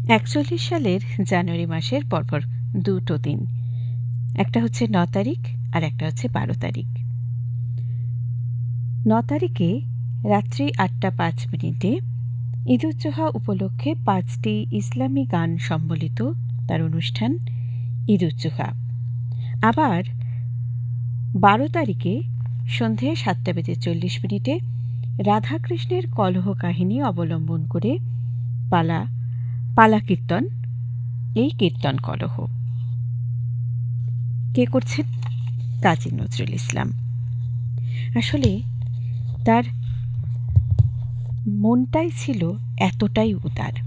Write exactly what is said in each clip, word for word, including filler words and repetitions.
একচল্লিশ সালের জানুয়ারি মাসের পরপর দুটো দিন, একটা হচ্ছে ন তারিখ আর একটা হচ্ছে বারো তারিখ। ন তারিখে রাত্রি আটটা পাঁচ মিনিটে ঈদুজ্জোহা উপলক্ষে পাঁচটি ইসলামী গান সম্বলিত তার অনুষ্ঠান ঈদুজ্জোহা। আবার বারো তারিখে সন্ধে সাতটা বেজে চল্লিশ মিনিটে রাধাকৃষ্ণের কলহ কাহিনী অবলম্বন করে পালা পালা কীর্তন, এই কীর্তন কলহ। কে করছেন? কাজী নজরুল ইসলাম। আসলে তার মনটাই ছিল এতটাই উদার।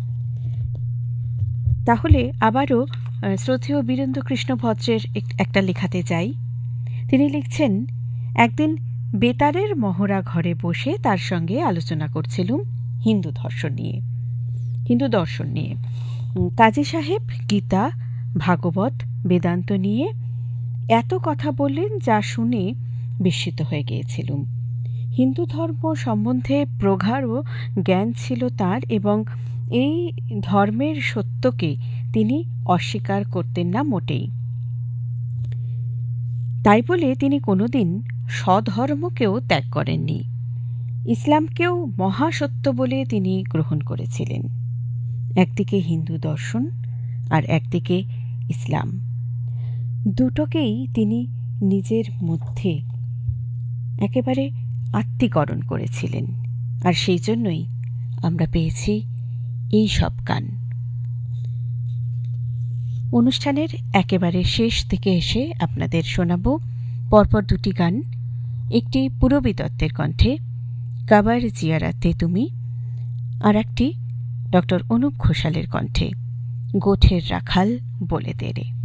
তাহলে আবারও শ্রদ্ধেয় বীরেন্দ্রকৃষ্ণ ভদ্রের একটা লেখাতে যাই। তিনি লিখছেন, একদিন বেতারের মহড়া ঘরে বসে তার সঙ্গে আলোচনা করছিলুম হিন্দু দর্শন নিয়ে হিন্দু দর্শন নিয়ে কাজী সাহেব গীতা, ভাগবত, বেদান্ত নিয়ে এত কথা বললেন যা শুনে বিস্মিত হয়ে গিয়েছিলুম। হিন্দু ধর্ম সম্বন্ধে প্রগাঢ় জ্ঞান ছিল তার, এবং এই ধর্মের সত্যকে তিনি অস্বীকার করতেন না মোটেই। তাই বলে তিনি কোনোদিন স্বধর্মকেও ত্যাগ করেননি। ইসলামকেও মহাসত্য বলে তিনি গ্রহণ করেছিলেন। একদিকে হিন্দু দর্শন আর একদিকে ইসলাম, দুটোকেই তিনি নিজের মধ্যে একেবারে আত্মীকরণ করেছিলেন। আর সেই জন্যই আমরা পেয়েছি এই সব গান। অনুষ্ঠানের একেবারে শেষ থেকে এসে আপনাদের শোনাব পরপর দুটি গান। একটি পূরবী দত্তের কণ্ঠে, কাবার জিয়ারাতে তুমি, আর একটি ডক্টর অনুপ ঘোষালের কণ্ঠে, গোঠের রাখাল বলে দেরে।